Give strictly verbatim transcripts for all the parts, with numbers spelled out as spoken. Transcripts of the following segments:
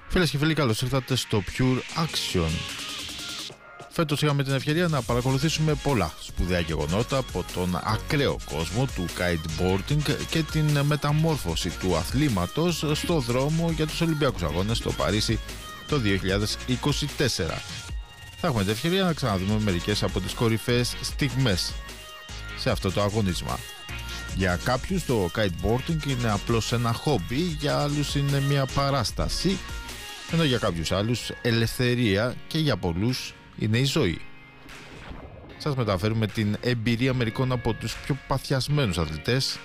Φίλες και φίλοι, καλώς ήρθατε στο Pure Action. Φέτος είχαμε την ευκαιρία να παρακολουθήσουμε πολλά σπουδαία γεγονότα από τον ακραίο κόσμο του kiteboarding και την μεταμόρφωση του αθλήματος στο δρόμο για τους Ολυμπιακούς Αγώνες στο Παρίσι το δύο χιλιάδες είκοσι τέσσερα. Θα έχουμε την ευκαιρία να ξαναδούμε μερικές από τις κορυφαίες στιγμές σε αυτό το αγωνίσμα. Για κάποιους το kiteboarding είναι απλώς ένα χόμπι, για άλλους είναι μια παράσταση, ενώ για κάποιους άλλους ελευθερία και για πολλούς είναι η ζωή. Σας μεταφέρουμε την εμπειρία μερικών από τους πιο παθιασμένους αθλητές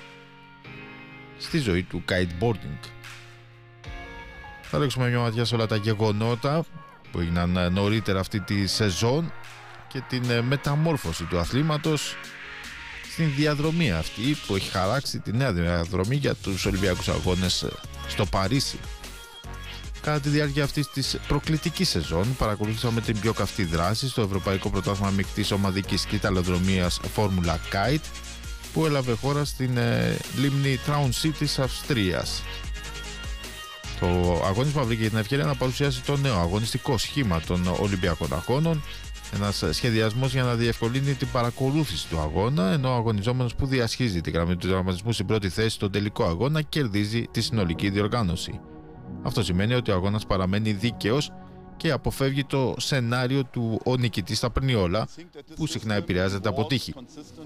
στη ζωή του kiteboarding. Θα ρίξουμε μια ματιά σε όλα τα γεγονότα που έγιναν νωρίτερα αυτή τη σεζόν και την μεταμόρφωση του αθλήματος στην διαδρομή αυτή που έχει χαράξει τη νέα διαδρομή για τους Ολυμπιακούς Αγώνες στο Παρίσι. Κατά τη διάρκεια αυτής της προκλητικής σεζόν παρακολουθήσαμε την πιο καυτή δράση στο Ευρωπαϊκό Πρωτάθλημα Μεικτής Ομαδικής Κιταλοδρομίας Formula Kite που έλαβε χώρα στην ε, λίμνη Traunstein της Αυστρίας. Το αγώνισμα βρήκε την ευκαιρία να παρουσιάσει το νέο αγωνιστικό σχήμα των Ολυμπιακών Αγώνων, ένας σχεδιασμός για να διευκολύνει την παρακολούθηση του αγώνα, ενώ ο αγωνιζόμενος που διασχίζει τη γραμμή του τερματισμού στην πρώτη θέση στον τελικό αγώνα κερδίζει τη συνολική διοργάνωση. Αυτό σημαίνει ότι ο αγώνας παραμένει δίκαιος και αποφεύγει το σενάριο του ο νικητής τα παίρνει όλα, που συχνά επηρεάζεται από τύχη.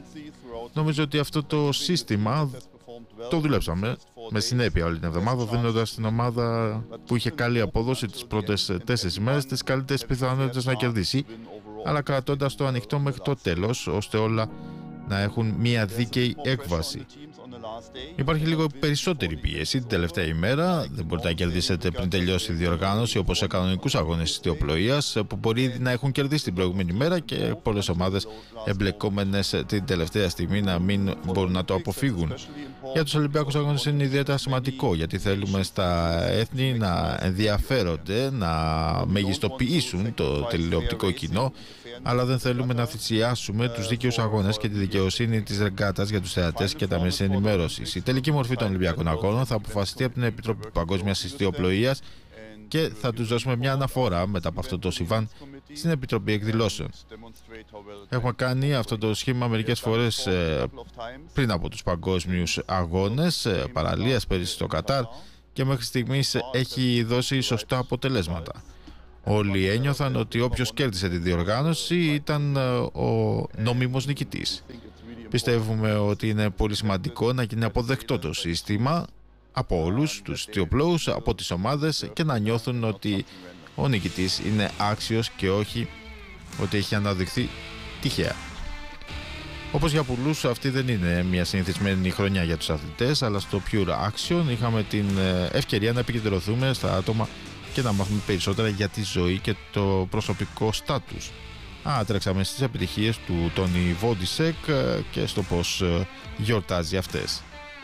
Νομίζω ότι αυτό το σύστημα το δουλέψαμε με συνέπεια όλη την εβδομάδα, δίνοντας στην ομάδα που είχε καλή απόδοση τις πρώτες τέσσερις ημέρες τις καλύτερες πιθανότητες να κερδίσει, αλλά κρατώντας το ανοιχτό μέχρι το τέλος, ώστε όλα να έχουν μια δίκαιη έκβαση. Υπάρχει λίγο περισσότερη πίεση την τελευταία ημέρα. Δεν μπορείτε να κερδίσετε πριν τελειώσει η διοργάνωση όπως σε κανονικούς αγώνες της τεοπλοείας που μπορεί να έχουν κερδίσει την προηγούμενη μέρα και πολλές ομάδες εμπλεκόμενες την τελευταία στιγμή να μην μπορούν να το αποφύγουν. Για τους Ολυμπιακούς Αγώνες είναι ιδιαίτερα σημαντικό, γιατί θέλουμε στα έθνη να ενδιαφέρονται, να μεγιστοποιήσουν το τηλεοπτικό κοινό, αλλά δεν θέλουμε να θυσιάσουμε τους δίκαιους αγώνες και τη δικαιοσύνη της ρεγκάτας για τους θεατές και τα μέσα ενημέρωσης. Η τελική μορφή των Ολυμπιακών Αγώνων θα αποφασιστεί από την Επιτροπή Παγκόσμιας Ιστιοπλοείας και θα τους δώσουμε μια αναφορά μετά από αυτό το συμβάν στην Επιτροπή Εκδηλώσεων. Έχουμε κάνει αυτό το σχήμα μερικές φορές ε, πριν από τους παγκόσμιους αγώνες ε, παραλίας πέρυσι στο Κατάρ και μέχρι στιγμής έχει δώσει σωστά αποτελέσματα. Όλοι ένιωθαν ότι όποιος κέρδισε τη διοργάνωση ήταν ο νόμιμος νικητής. Πιστεύουμε ότι είναι πολύ σημαντικό να γίνει αποδεκτό το σύστημα από όλους τους τιοπλόους, από τις ομάδες και να νιώθουν ότι ο νικητής είναι άξιος και όχι ότι έχει αναδειχθεί τυχαία. Όπως για πολλούς, αυτή δεν είναι μια συνηθισμένη χρονιά για τους αθλητές, αλλά στο Pure Action είχαμε την ευκαιρία να επικεντρωθούμε στα άτομα και να μάθουμε περισσότερα για τη ζωή και το προσωπικό στάτους. Α, τρέξαμε στις επιτυχίες του Τόνι Βόντισεκ και στο πώς γιορτάζει αυτές.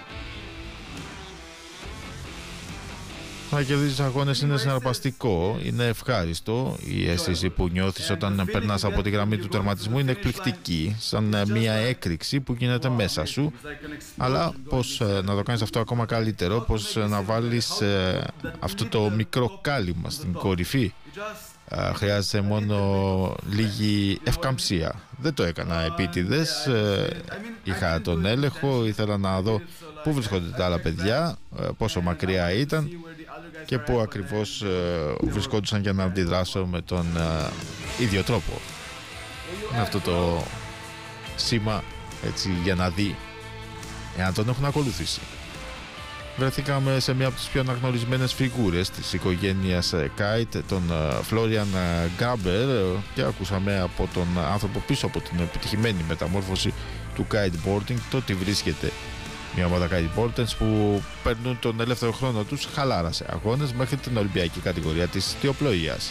Να κερδίζεις αγώνες είναι συναρπαστικό, είναι ευχάριστο. Η αίσθηση που νιώθεις όταν περνάς από τη γραμμή του τερματισμού είναι εκπληκτική, σαν μια έκρηξη που γίνεται μέσα σου. Αλλά πώς να το κάνεις αυτό ακόμα καλύτερο, πώς να βάλεις αυτό το μικρό κάλυμα στην κορυφή. Χρειάζεται μόνο λίγη ευκαμψία. Δεν το έκανα επίτηδες, είχα τον έλεγχο, ήθελα να δω πού βρίσκονται τα άλλα παιδιά, πόσο μακριά ήταν και πού ακριβώς βρισκόντουσαν για να αντιδράσω με τον ίδιο τρόπο. Με αυτό το σήμα, έτσι, για να δει εάν τον έχουν ακολουθήσει. Βρεθήκαμε σε μια από τις πιο αναγνωρισμένες φιγούρες της οικογένειας Kite, τον Florian Grabber, και ακούσαμε από τον άνθρωπο πίσω από την επιτυχημένη μεταμόρφωση του kiteboarding το ότι βρίσκεται μια ομάδα kiteboarders που παίρνουν τον ελεύθερο χρόνο τους χαλάρα σε αγώνες μέχρι την Ολυμπιακή κατηγορία της τιοπλοείας.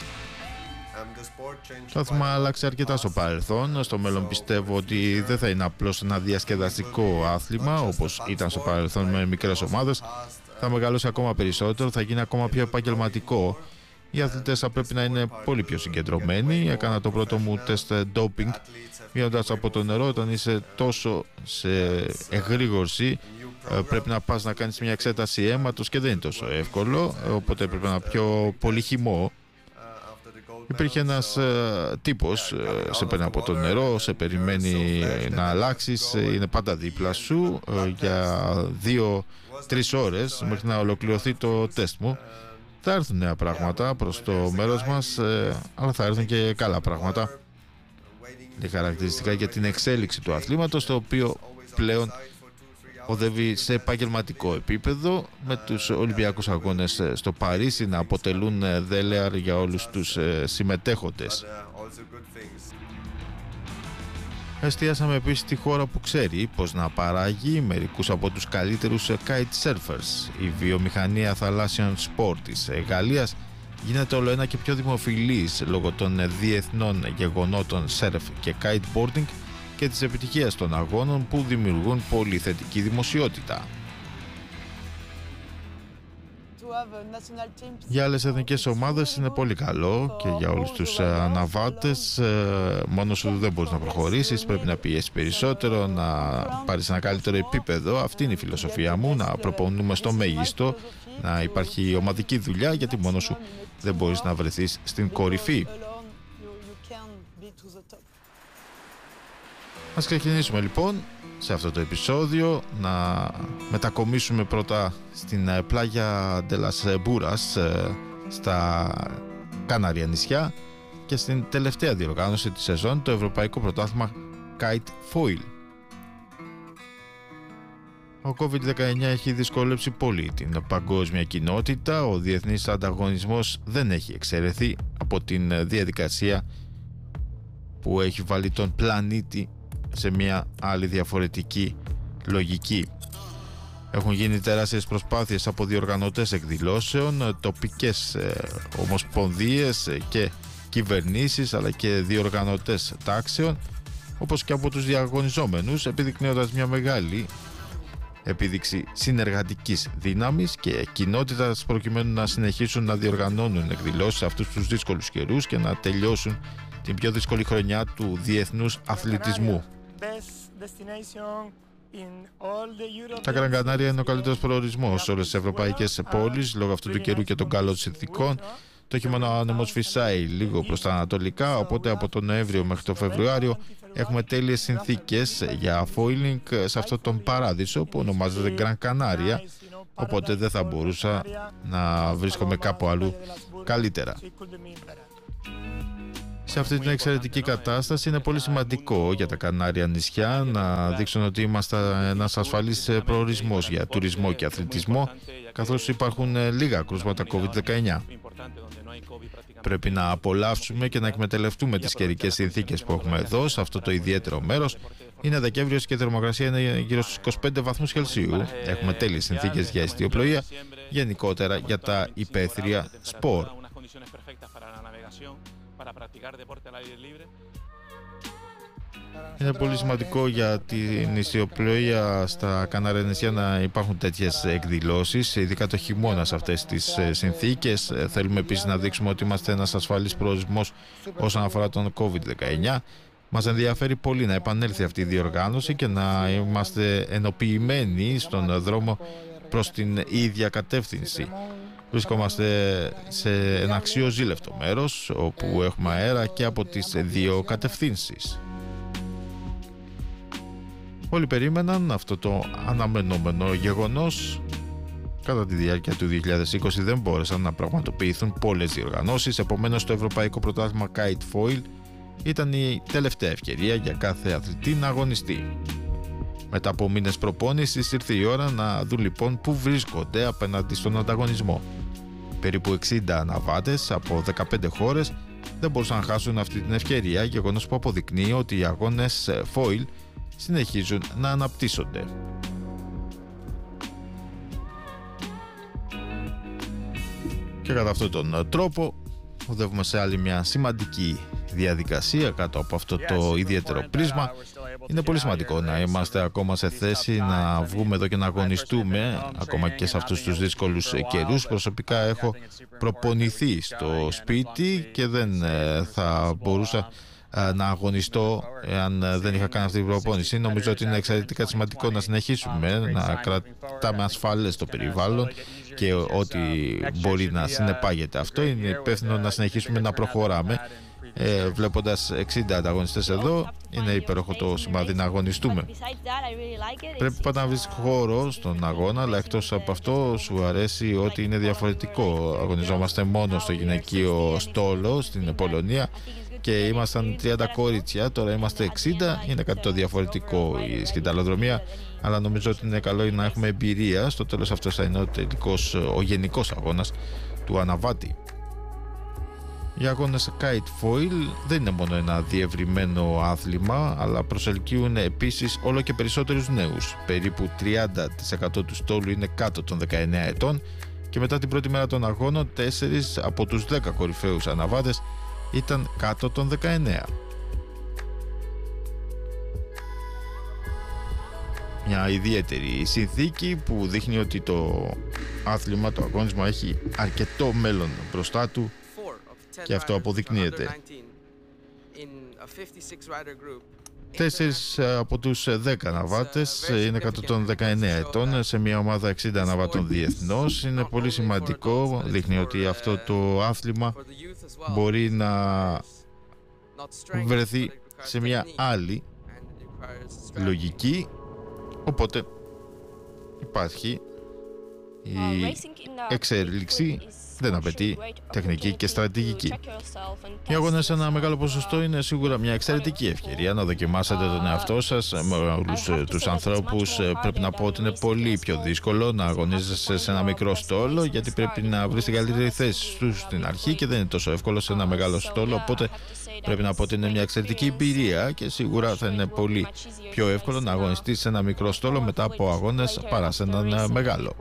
Το άθλημα άλλαξε αρκετά στο παρελθόν. Στο μέλλον πιστεύω ότι δεν θα είναι απλώς ένα διασκεδαστικό άθλημα όπως ήταν στο παρελθόν με μικρές ομάδες. Θα μεγαλώσει ακόμα περισσότερο, θα γίνει ακόμα πιο επαγγελματικό. Οι αθλητές θα πρέπει να είναι πολύ πιο συγκεντρωμένοι. Έκανα το πρώτο μου τεστ doping βγαίνοντας από το νερό. Όταν είσαι τόσο σε εγρήγορση πρέπει να πας να κάνεις μια εξέταση αίματος και δεν είναι τόσο εύκολο, οπότε πρέπει να πιω πολύ χυμό. Υπήρχε ένας ε, τύπος, ε, σε παίρνει από το νερό, σε περιμένει να αλλάξεις, είναι πάντα δίπλα σου ε, για δύο-τρεις ώρες μέχρι να ολοκληρωθεί το τεστ μου. Θα έρθουν νέα πράγματα προς το μέρος μας, ε, αλλά θα έρθουν και καλά πράγματα. Είναι χαρακτηριστικά για την εξέλιξη του αθλήματος, το οποίο πλέον οδεύει σε επαγγελματικό επίπεδο, με τους Ολυμπιακούς Αγώνες στο Παρίσι να αποτελούν δέλεαρ για όλους τους συμμετέχοντες. Εστιάσαμε επίσης στη χώρα που ξέρει πως να παράγει μερικούς από τους καλύτερους kite surfers. Η βιομηχανία θαλάσσιων σπορ της Γαλλίας γίνεται όλο ένα και πιο δημοφιλής λόγω των διεθνών γεγονότων surf και kiteboarding και της επιτυχίας των αγώνων που δημιουργούν πολύ θετική δημοσιότητα. Για άλλες εθνικές ομάδες είναι πολύ καλό και για όλους τους αναβάτες. Μόνος σου δεν μπορείς να προχωρήσεις, πρέπει να πιέσεις περισσότερο, να πάρεις ένα καλύτερο επίπεδο. Αυτή είναι η φιλοσοφία μου, να προπονούμε στο μέγιστο, να υπάρχει ομαδική δουλειά, γιατί μόνος σου δεν μπορείς να βρεθείς στην κορυφή. Ας ξεκινήσουμε λοιπόν σε αυτό το επεισόδιο, να μετακομίσουμε πρώτα στην πλάγια de las Buras στα Κανάρια νησιά και στην τελευταία διοργάνωση της σεζόν, το Ευρωπαϊκό Πρωτάθλημα Kite Foil. Ο κόβιντ δεκαεννιά έχει δυσκολέψει πολύ την παγκόσμια κοινότητα. Ο διεθνής ανταγωνισμός δεν έχει εξαιρεθεί από την διαδικασία που έχει βάλει τον πλανήτη σε μια άλλη διαφορετική λογική. Έχουν γίνει τεράστιες προσπάθειες από διοργανωτές εκδηλώσεων, τοπικές ομοσπονδίες και κυβερνήσεις, αλλά και διοργανωτές τάξεων, όπως και από τους διαγωνιζόμενους, επιδεικνύοντας μια μεγάλη επίδειξη συνεργατικής δύναμης και κοινότητας, προκειμένου να συνεχίσουν να διοργανώνουν εκδηλώσεις σε αυτούς τους δύσκολους καιρούς και να τελειώσουν την πιο δύσκολη χρονιά του διεθνούς αθλητισμού. Τα Γκραν Κανάρια είναι ο καλύτερος προορισμός σε όλες τις ευρωπαϊκές πόλεις λόγω αυτού του καιρού και των καλών συνθηκών. Το χειμώνα ο άνεμος φυσάει λίγο προς τα ανατολικά, οπότε από τον Νοέμβριο μέχρι τον Φεβρουάριο έχουμε τέλειες συνθήκες για foiling σε αυτόν τον παράδεισο που ονομάζεται Γκραν Κανάρια, οπότε δεν θα μπορούσα να βρίσκομαι κάπου αλλού καλύτερα. Σε αυτή την εξαιρετική κατάσταση είναι πολύ σημαντικό για τα Κανάρια νησιά να δείξουν ότι είμαστε ένας ασφαλής προορισμός για τουρισμό και αθλητισμό, καθώς υπάρχουν λίγα κρούσματα κόβιντ δεκαεννιά. Πρέπει να απολαύσουμε και να εκμεταλλευτούμε τις καιρικές συνθήκες που έχουμε εδώ, σε αυτό το ιδιαίτερο μέρος. Είναι Δεκέμβριος και η θερμοκρασία είναι γύρω στους είκοσι πέντε βαθμούς Κελσίου. Έχουμε τέλειες συνθήκες για εστιοπλοεία, γενικότερα για τα υπαίθρια σπορ. Είναι πολύ σημαντικό για την νησιοπλοεία στα Κανάρια νησιά να υπάρχουν τέτοιες εκδηλώσεις, ειδικά το χειμώνα σε αυτές τις συνθήκες. Θέλουμε επίσης να δείξουμε ότι είμαστε ένας ασφαλής προορισμός όσον αφορά τον κόβιντ δεκαεννιά. Μας ενδιαφέρει πολύ να επανέλθει αυτή η διοργάνωση και να είμαστε ενοποιημένοι στον δρόμο προς την ίδια κατεύθυνση. Βρισκόμαστε σε ένα αξιοζήλευτο μέρος όπου έχουμε αέρα και από τις δύο κατευθύνσεις. Όλοι περίμεναν αυτό το αναμενόμενο γεγονός. Κατά τη διάρκεια του δύο χιλιάδες είκοσι δεν μπόρεσαν να πραγματοποιηθούν πολλές διοργανώσεις, επομένως το Ευρωπαϊκό Πρωτάθλημα Kite Foil ήταν η τελευταία ευκαιρία για κάθε αθλητή να αγωνιστεί. Μετά από μήνες προπόνησης ήρθε η ώρα να δουν λοιπόν πού βρίσκονται απέναντι στον ανταγωνισμό. Περίπου εξήντα αναβάτες από δεκαπέντε χώρες δεν μπορούσαν να χάσουν αυτή την ευκαιρία, γεγονός που αποδεικνύει ότι οι αγώνες foil συνεχίζουν να αναπτύσσονται. Και κατά αυτόν τον τρόπο οδεύουμε σε άλλη μια σημαντική διαδικασία κάτω από αυτό το ιδιαίτερο πρίσμα. Είναι πολύ σημαντικό να είμαστε ακόμα σε θέση να βγούμε εδώ και να αγωνιστούμε ακόμα και σε αυτούς τους δύσκολους καιρούς. Προσωπικά έχω προπονηθεί στο σπίτι και δεν θα μπορούσα να αγωνιστώ εάν δεν είχα κάνει αυτή την προπόνηση. Νομίζω ότι είναι εξαιρετικά σημαντικό να συνεχίσουμε να κρατάμε ασφαλές το περιβάλλον και ό,τι μπορεί να συνεπάγεται αυτό. Είναι υπεύθυνο να συνεχίσουμε να προχωράμε. Ε, βλέποντας εξήντα ανταγωνιστές εδώ, είναι υπέροχο το σημάδι να αγωνιστούμε. Πρέπει πάντα να βρεις χώρο στον αγώνα, αλλά εκτός από αυτό σου αρέσει ότι είναι διαφορετικό. Αγωνιζόμαστε μόνο στο γυναικείο στόλο στην Πολωνία και ήμασταν τριάντα κορίτσια, τώρα είμαστε εξήντα, είναι κάτι το διαφορετικό η σκηταλοδρομία, αλλά νομίζω ότι είναι καλό να έχουμε εμπειρία. Στο τέλος αυτός θα είναι ο τελικός, ο γενικός αγώνας του αναβάτη. Οι αγώνες Kite Foil δεν είναι μόνο ένα διευρυμένο άθλημα, αλλά προσελκύουν επίσης όλο και περισσότερους νέους. Περίπου τριάντα τοις εκατό του στόλου είναι κάτω των δεκαεννέα ετών και μετά την πρώτη μέρα των αγώνων, τέσσερις από τους δέκα κορυφαίους αναβάτες ήταν κάτω των δεκαεννέα. Μια ιδιαίτερη συνθήκη που δείχνει ότι το άθλημα, το αγώνισμα έχει αρκετό μέλλον μπροστά του. Και αυτό αποδεικνύεται. Τέσσερις από τους δέκα αναβάτες είναι κάτω των δεκαεννέα ετών σε μια ομάδα εξήντα αναβάτων διεθνώς. Είναι πολύ σημαντικό, δείχνει ότι αυτό το άθλημα μπορεί να βρεθεί σε μια άλλη λογική, οπότε υπάρχει η εξέλιξη. Δεν απαιτεί τεχνική και στρατηγική. Οι αγώνες σε ένα μεγάλο ποσοστό είναι σίγουρα μια εξαιρετική ευκαιρία να δοκιμάσετε τον εαυτό σας με όλους τους ανθρώπους. Πρέπει να πω ότι είναι πολύ πιο δύσκολο να αγωνίζεσαι σε ένα μικρό στόλο, γιατί πρέπει να βρεις την καλύτερη θέση σου στην αρχή και δεν είναι τόσο εύκολο σε ένα μεγάλο στόλο. Οπότε πρέπει να πω ότι είναι μια εξαιρετική εμπειρία και σίγουρα θα είναι πολύ πιο εύκολο να αγωνιστείς σε ένα μικρό στόλο μετά από αγώνες παρά σε έναν μεγάλο.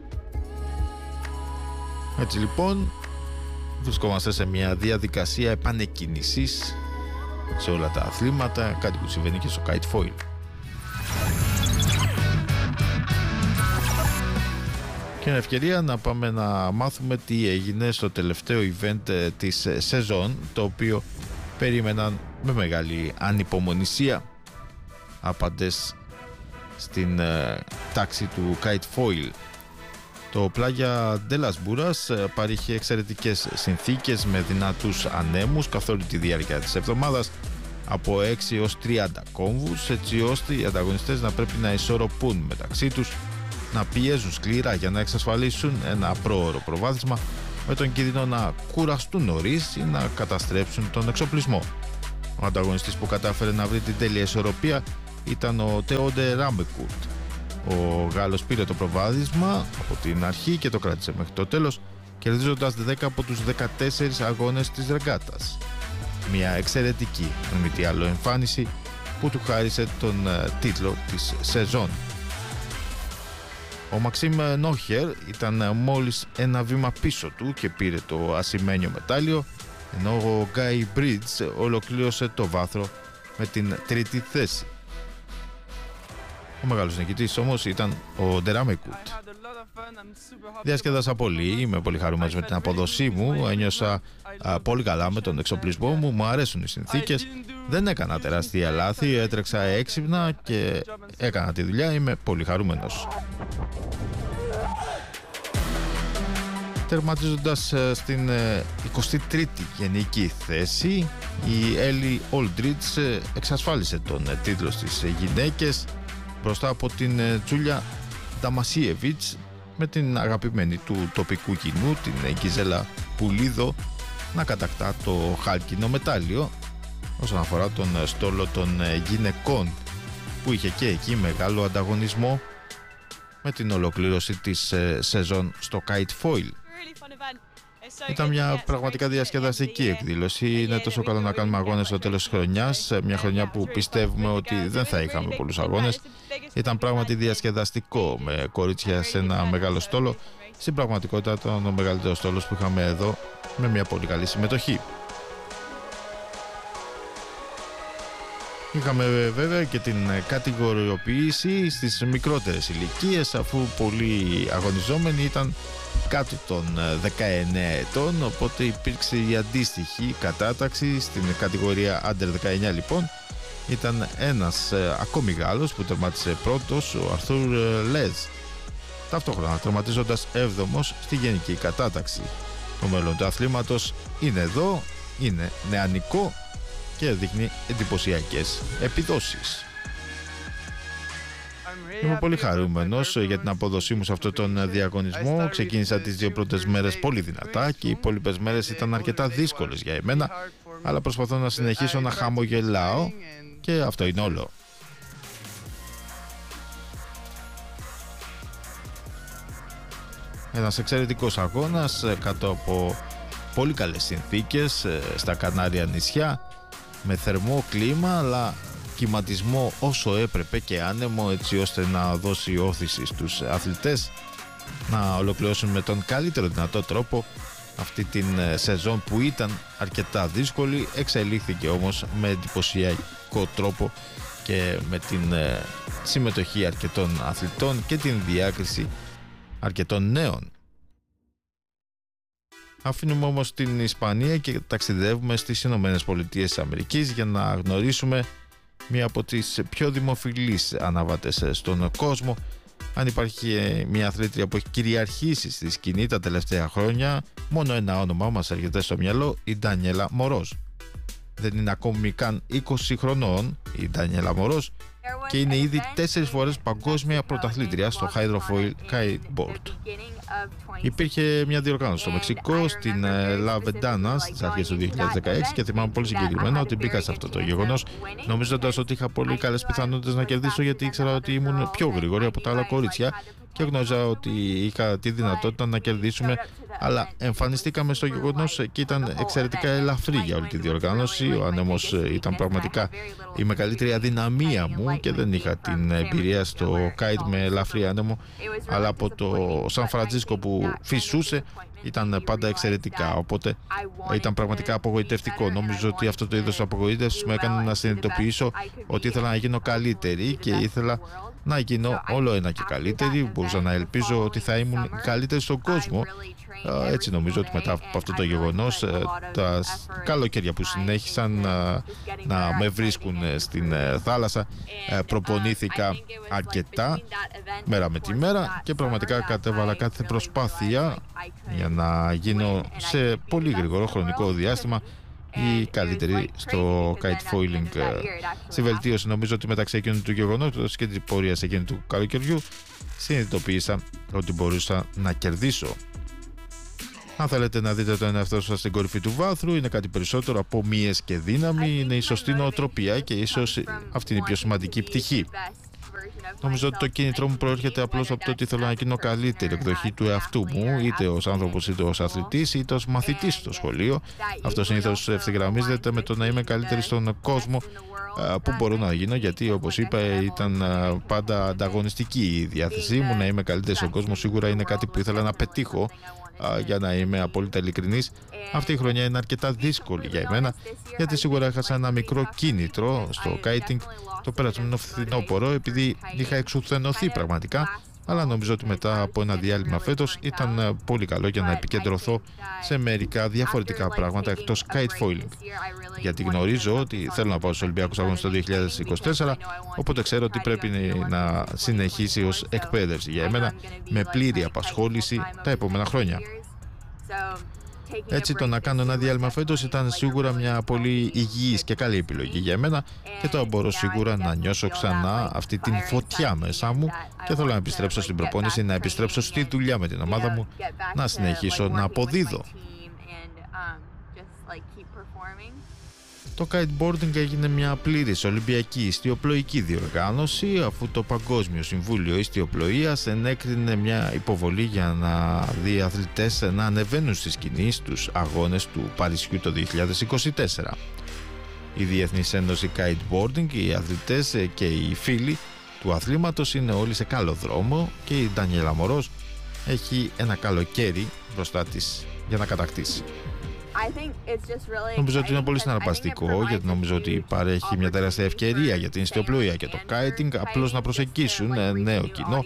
Έτσι λοιπόν, βρισκόμαστε σε μια διαδικασία επανεκκίνησης σε όλα τα αθλήματα, κάτι που συμβαίνει και στο Kite Foil. Και είναι ευκαιρία να πάμε να μάθουμε τι έγινε στο τελευταίο event της σεζόν, το οποίο περίμεναν με μεγάλη ανυπομονησία άπαντες στην ε, τάξη του Kite Foil. Το Πλάγια Ντέλας Μπούρας παρήχε εξαιρετικές συνθήκες με δυνατούς ανέμους καθ' όλη τη διάρκεια της εβδομάδας, από έξι έως τριάντα κόμβους, έτσι ώστε οι ανταγωνιστές να πρέπει να ισορροπούν μεταξύ τους, να πιέζουν σκληρά για να εξασφαλίσουν ένα πρόωρο προβάδισμα, με τον κίνδυνο να κουραστούν νωρίς ή να καταστρέψουν τον εξοπλισμό. Ο ανταγωνιστής που κατάφερε να βρει την τέλεια ισορροπία ήταν ο Τεόντε Ράμπεκουρτ. Ο Γάλλος πήρε το προβάδισμα από την αρχή και το κράτησε μέχρι το τέλος, κερδίζοντας δέκα από τους δεκατέσσερις αγώνες της ρεγκάτας. Μια εξαιρετική, μη τι άλλο, εμφάνιση που του χάρισε τον uh, τίτλο της σεζόν. Ο Μαξίμ Νόχερ ήταν uh, μόλις ένα βήμα πίσω του και πήρε το ασημένιο μετάλλιο, ενώ ο Γκάι Μπρίτζ ολοκλήρωσε το βάθρο με την τρίτη θέση. Ο μεγάλος νικητής όμως ήταν ο Ντεράμεκουρτ. Διασκέδασα πολύ, είμαι πολύ χαρούμενος με την απόδοσή μου, ένιωσα α, πολύ καλά με τον εξοπλισμό μου, μου αρέσουν οι συνθήκες, δεν έκανα τεράστια λάθη, έτρεξα έξυπνα και έκανα τη δουλειά, είμαι πολύ χαρούμενος. Τερματίζοντας στην εικοστή τρίτη γενική θέση, η Έλλη Όλντριτς εξασφάλισε τον τίτλο στις γυναίκες μπροστά από την Τζούλια Νταμασίεβιτς, με την αγαπημένη του τοπικού κοινού, την Γκιζέλα Πουλίδο, να κατακτά το χάλκινο μετάλλιο όσον αφορά τον στόλο των γυναικών, που είχε και εκεί μεγάλο ανταγωνισμό με την ολοκλήρωση της σεζόν στο Kite Foil. Ήταν μια πραγματικά διασκεδαστική εκδήλωση. Είναι τόσο καλό να κάνουμε αγώνες στο τέλος της χρονιάς, μια χρονιά που πιστεύουμε ότι δεν θα είχαμε πολλούς αγώνες. Ήταν πράγματι διασκεδαστικό με κορίτσια σε ένα μεγάλο στόλο. Στην πραγματικότητα ήταν ο μεγαλύτερος στόλος που είχαμε εδώ, με μια πολύ καλή συμμετοχή. Είχαμε βέβαια και την κατηγοριοποίηση στις μικρότερες ηλικίες, αφού πολλοί αγωνιζόμενοι ήταν κάτω των δεκαεννέα ετών, οπότε υπήρξε η αντίστοιχη κατάταξη στην κατηγορία Under δεκαεννέα. Λοιπόν, ήταν ένας ε, ακόμη Γάλλος που τερματίσε πρώτος, ο Αρθούρ Λεζ, ταυτόχρονα τερματίζοντας έβδομος στη γενική κατάταξη. Το μέλλον του αθλήματος είναι εδώ, είναι νεανικό και δείχνει εντυπωσιακές επιδόσεις. Είμαι πολύ χαρούμενος για την απόδοσή μου σε αυτόν τον διαγωνισμό. Ξεκίνησα τις δύο πρώτες μέρες πολύ δυνατά και οι υπόλοιπες μέρες ήταν αρκετά δύσκολες για εμένα, αλλά προσπαθώ να συνεχίσω να χαμογελάω και αυτό είναι όλο. Ένας εξαιρετικός αγώνας κάτω από πολύ καλές συνθήκες στα Κανάρια νησιά, με θερμό κλίμα αλλά κυματισμό όσο έπρεπε και άνεμο, έτσι ώστε να δώσει όθηση στους αθλητές να ολοκληρώσουν με τον καλύτερο δυνατό τρόπο αυτή την σεζόν που ήταν αρκετά δύσκολη. Εξελίχθηκε όμως με εντυπωσιακό τρόπο και με την συμμετοχή αρκετών αθλητών και την διάκριση αρκετών νέων. Αφήνουμε όμως την Ισπανία και ταξιδεύουμε στις Ηνωμένες Πολιτείες της Αμερικής για να γνωρίσουμε μία από τις πιο δημοφιλείς αναβάτες στον κόσμο. Αν υπάρχει μια αθλήτρια που έχει κυριαρχήσει στη σκηνή τα τελευταία χρόνια, μόνο ένα όνομα μας έρχεται στο μυαλό, η Ντανιέλα Μορός. Δεν είναι ακόμη καν είκοσι χρονών η Ντανιέλα Μορός και είναι ήδη τέσσερις φορές παγκόσμια πρωταθλήτρια στο hydrofoil kiteboard. Υπήρχε μια διοργάνωση στο Μεξικό, στην La Ventana, στις αρχές του δύο χιλιάδες δεκαέξι, και θυμάμαι πολύ συγκεκριμένα ότι μπήκα σε αυτό το γεγονός νομίζοντας ότι είχα πολύ καλές πιθανότητες να κερδίσω, γιατί ήξερα ότι ήμουν πιο γρήγορη από τα άλλα κορίτσια και γνώριζα ότι είχα τη δυνατότητα να κερδίσουμε, αλλά εμφανιστήκαμε στο γεγονός και ήταν εξαιρετικά ελαφρύ για όλη τη διοργάνωση. Ο άνεμος ήταν πραγματικά η μεγαλύτερη αδυναμία μου και δεν είχα την εμπειρία στο kite με ελαφρύ άνεμο, αλλά από το Σαν Φραντζίσκο που φυσούσε ήταν πάντα εξαιρετικά, οπότε ήταν πραγματικά απογοητευτικό. Νομίζω ότι αυτό το είδος απογοήτευσης με έκανε να συνειδητοποιήσω ότι ήθελα να γίνω καλύτερη και ήθελα να γίνω όλο ένα και καλύτερη. Μπορούσα να ελπίζω ότι θα ήμουν καλύτερη στον κόσμο. Έτσι νομίζω ότι μετά από αυτό το γεγονός, τα καλοκαίρια που συνέχισαν να με βρίσκουν στην θάλασσα, προπονήθηκα αρκετά μέρα με τη μέρα και πραγματικά κατέβαλα κάθε προσπάθεια για να γίνω σε πολύ γρήγορο χρονικό διάστημα η καλύτερη στο kite foiling. Στη βελτίωση νομίζω ότι μεταξύ εκείνου του γεγονότος και της πορείας εκείνου του καλοκαιριού συνειδητοποίησα ότι μπορούσα να κερδίσω. Αν θέλετε να δείτε τον εαυτό σας στην κορυφή του βάθρου, είναι κάτι περισσότερο από μύες και δύναμη, είναι η σωστή νοοτροπία και ίσως αυτή είναι η πιο σημαντική πτυχή. Νομίζω ότι το κίνητρό μου προέρχεται απλώς από το ότι θέλω να γίνω καλύτερη εκδοχή του εαυτού μου, είτε ως άνθρωπος, είτε ως αθλητής, είτε ως μαθητής στο σχολείο. Αυτό συνήθως ευθυγραμμίζεται με το να είμαι καλύτερη στον κόσμο που μπορώ να γίνω, γιατί όπως είπα ήταν πάντα ανταγωνιστική η διάθεσή μου. Να είμαι καλύτερη στον κόσμο σίγουρα είναι κάτι που ήθελα να πετύχω. Για να είμαι απόλυτα ειλικρινής, αυτή η χρονιά είναι αρκετά δύσκολη για εμένα, γιατί σίγουρα έχασα ένα μικρό κίνητρο στο kiting το περασμένο φθινόπωρο, επειδή είχα εξουθενωθεί πραγματικά, αλλά νομίζω ότι μετά από ένα διάλειμμα φέτος ήταν πολύ καλό για να επικεντρωθώ σε μερικά διαφορετικά πράγματα εκτός kite foiling, γιατί γνωρίζω ότι θέλω να πάω στους Ολυμπιακούς Αγώνες το δύο χιλιάδες είκοσι τέσσερα, οπότε ξέρω ότι πρέπει να συνεχίσει ως εκπαίδευση για εμένα με πλήρη απασχόληση τα επόμενα χρόνια. Έτσι, το να κάνω ένα διάλειμμα φέτος ήταν σίγουρα μια πολύ υγιής και καλή επιλογή για εμένα και τώρα μπορώ σίγουρα να νιώσω ξανά αυτή την φωτιά μέσα μου και θέλω να επιστρέψω στην προπόνηση, να επιστρέψω στη δουλειά με την ομάδα μου, να συνεχίσω να αποδίδω. Το kiteboarding έγινε μια πλήρης ολυμπιακή ιστιοπλοϊκή διοργάνωση, αφού το Παγκόσμιο Συμβούλιο Ιστιοπλοείας ενέκρινε μια υποβολή για να δει αθλητές να ανεβαίνουν στη σκηνή στους αγώνες του Παρισιού το δύο χιλιάδες είκοσι τέσσερα. Η Διεθνής Ένωση Kiteboarding, οι αθλητές και οι φίλοι του αθλήματος είναι όλοι σε καλό δρόμο και η Ντανιέλα Μορός έχει ένα καλοκαίρι μπροστά της για να κατακτήσει. Νομίζω ότι είναι πολύ συναρπαστικό, γιατί νομίζω ότι παρέχει μια τεράστια ευκαιρία για την ιστιοπλοεία και το kiting απλώς να προσεγγίσουν νέο κοινό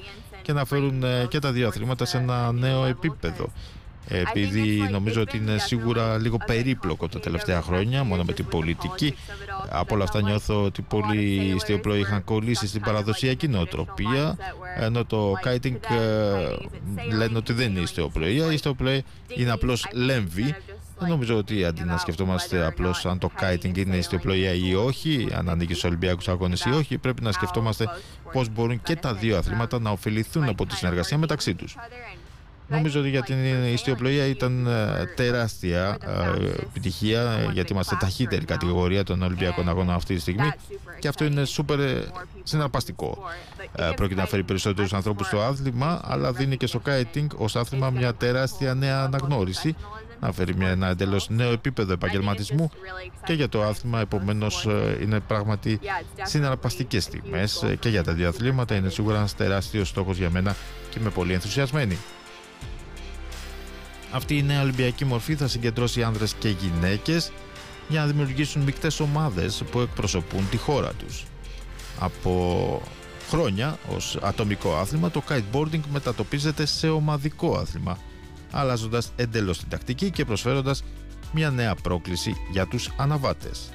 και να φέρουν και τα δύο αθλήματα σε ένα νέο επίπεδο. Επειδή νομίζω ότι είναι σίγουρα λίγο περίπλοκο τα τελευταία χρόνια, μόνο με την πολιτική. Από όλα αυτά νιώθω ότι πολλοί ιστιοπλοοί είχαν κολλήσει στην παραδοσιακή νοοτροπία, ενώ το kiting λένε ότι δεν είναι ιστιοπλοεία. Η ιστιοπλοεία είναι απλώς λέμβη. Δεν νομίζω ότι αντί να σκεφτόμαστε απλώς αν το kiting είναι ιστιοπλοεία ή όχι, αν ανήκει στους Ολυμπιακούς Αγώνες ή όχι, πρέπει να σκεφτόμαστε πώς μπορούν και τα δύο αθλήματα να ωφεληθούν από τη συνεργασία μεταξύ τους. Νομίζω ότι για την ιστιοπλοεία ήταν τεράστια επιτυχία, γιατί είμαστε ταχύτερη κατηγορία των Ολυμπιακών Αγώνων αυτή τη στιγμή και αυτό είναι σούπερ συναρπαστικό. Πρόκειται να φέρει περισσότερους ανθρώπους στο άθλημα, αλλά δίνει και στο kiting ως άθλημα μια τεράστια νέα αναγνώριση, να φέρει μια, ένα εντελώς νέο επίπεδο επαγγελματισμού και για το άθλημα. Επομένως είναι πράγματι συναρπαστικές στιγμές και για τα δύο αθλήματα. Είναι σίγουρα ένας τεράστιος στόχος για μένα και είμαι πολύ ενθουσιασμένη. Αυτή η νέα Ολυμπιακή μορφή θα συγκεντρώσει άνδρες και γυναίκες για να δημιουργήσουν μεικτές ομάδες που εκπροσωπούν τη χώρα τους. Από χρόνια ως ατομικό άθλημα, το kiteboarding μετατοπίζεται σε ομαδικό άθλημα, αλλάζοντας εντελώς την τακτική και προσφέροντας μια νέα πρόκληση για τους αναβάτες.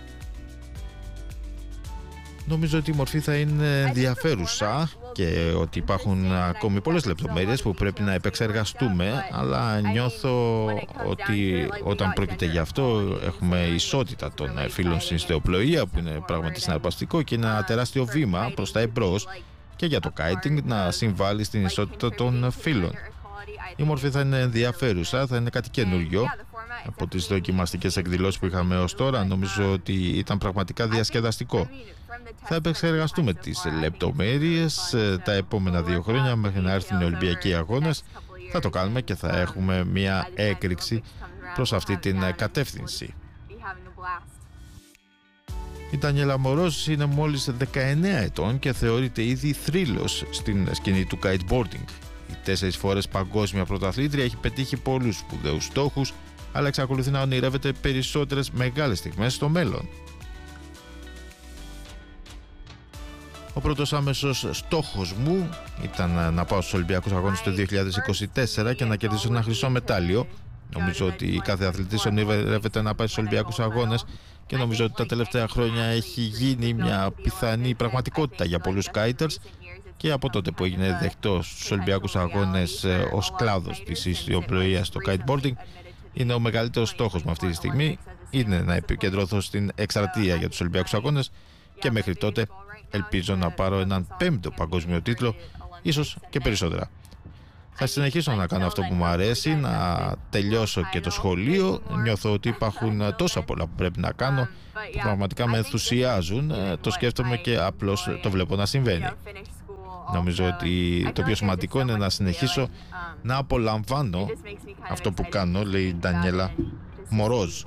Νομίζω ότι η μορφή θα είναι ενδιαφέρουσα και ότι υπάρχουν ακόμη πολλές λεπτομέρειες που πρέπει να επεξεργαστούμε, αλλά νιώθω ότι όταν πρόκειται γι' αυτό έχουμε ισότητα των φίλων στην ιστιοπλοεία, που είναι πράγματι συναρπαστικό και είναι ένα τεράστιο βήμα προς τα εμπρός και για το kiting να συμβάλλει στην ισότητα των φίλων. Η μορφή θα είναι ενδιαφέρουσα, θα είναι κάτι καινούριο. Από τις δοκιμαστικές εκδηλώσεις που είχαμε ως τώρα, νομίζω ότι ήταν πραγματικά διασκεδαστικό. Θα επεξεργαστούμε τις λεπτομέρειες τα επόμενα δύο χρόνια μέχρι να έρθουν οι Ολυμπιακοί Αγώνες. Θα το κάνουμε και θα έχουμε μια έκρηξη προς αυτή την κατεύθυνση. Η Ντανιέλα Μορόζ είναι μόλις δεκαεννέα ετών και θεωρείται ήδη θρύλος στην σκηνή του kiteboarding. Η τέσσερις φορές παγκόσμια πρωταθλήτρια έχει πετύχει πολλούς σπουδαίους στόχους, αλλά εξακολουθεί να ονειρεύεται περισσότερες μεγάλες στιγμές στο μέλλον. Ο πρώτος άμεσος στόχος μου ήταν να πάω στους Ολυμπιακούς Αγώνες το δύο χιλιάδες είκοσι τέσσερα και να κερδίσω ένα χρυσό μετάλλιο. Νομίζω ότι κάθε αθλητής ονειρεύεται να πάει στους Ολυμπιακούς Αγώνες και νομίζω ότι τα τελευταία χρόνια έχει γίνει μια πιθανή πραγματικότητα για πολλούς kiters, και από τότε που έγινε δεκτός στους Ολυμπιακούς Αγώνες ως κλάδος της ιστιοπλοείας στο kiteboarding, είναι ο μεγαλύτερος στόχος μου αυτή τη στιγμή, είναι να επικεντρωθώ στην εκστρατεία για τους Ολυμπιακούς Αγώνες και μέχρι τότε ελπίζω να πάρω έναν πέμπτο παγκόσμιο τίτλο, ίσως και περισσότερα. Θα συνεχίσω να κάνω αυτό που μου αρέσει, να τελειώσω και το σχολείο. Νιώθω ότι υπάρχουν τόσα πολλά που πρέπει να κάνω που πραγματικά με ενθουσιάζουν. Το σκέφτομαι και απλώς το βλέπω να συμβαίνει. Νομίζω ότι το πιο σημαντικό είναι να συνεχίσω να απολαμβάνω αυτό που κάνω, λέει η Ντανιέλα Μορόζ.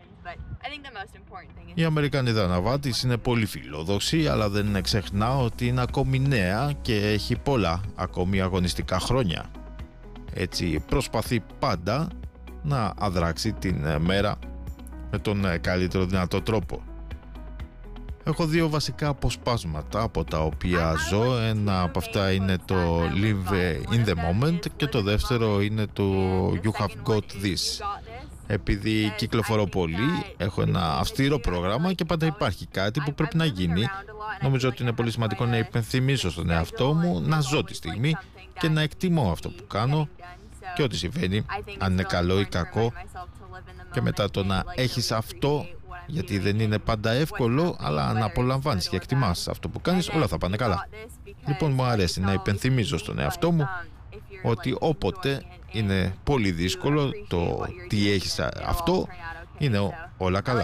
Η Αμερικανίδα αναβάτης είναι πολύ φιλόδοξη, αλλά δεν ξεχνά ότι είναι ακόμη νέα και έχει πολλά ακόμη αγωνιστικά χρόνια. Έτσι προσπαθεί πάντα να αδράξει την μέρα με τον καλύτερο δυνατό τρόπο. Έχω δύο βασικά αποσπάσματα από τα οποία ζω. Ένα από αυτά είναι το Live in the Moment και το δεύτερο είναι το You have got this. Επειδή κυκλοφορώ πολύ, έχω ένα αυστηρό πρόγραμμα και πάντα υπάρχει κάτι που πρέπει να γίνει. Νομίζω ότι είναι πολύ σημαντικό να υπενθυμίσω στον εαυτό μου να ζω τη στιγμή και να εκτιμώ αυτό που κάνω και ό,τι συμβαίνει, αν είναι καλό ή κακό, και μετά το να έχεις αυτό, γιατί δεν είναι πάντα εύκολο, αλλά αν απολαμβάνεις και εκτιμάς αυτό που κάνεις, όλα θα πάνε καλά. Λοιπόν, μου αρέσει να υπενθυμίζω στον εαυτό μου ότι όποτε είναι πολύ δύσκολο, το τι έχεις αυτό είναι όλα καλά.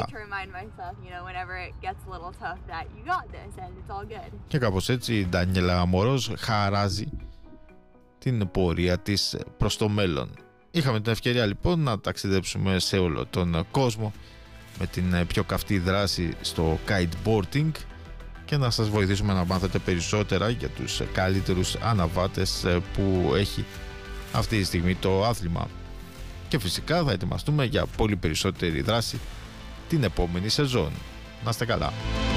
Και κάπως έτσι η Ντανιέλα Μορόζ χαράζει την πορεία της προς το μέλλον. Είχαμε την ευκαιρία λοιπόν να ταξιδέψουμε σε όλο τον κόσμο με την πιο καυτή δράση στο kiteboarding και να σας βοηθήσουμε να μάθετε περισσότερα για τους καλύτερους αναβάτες που έχει αυτή τη στιγμή το άθλημα. Και φυσικά θα ετοιμαστούμε για πολύ περισσότερη δράση την επόμενη σεζόν. Να είστε καλά.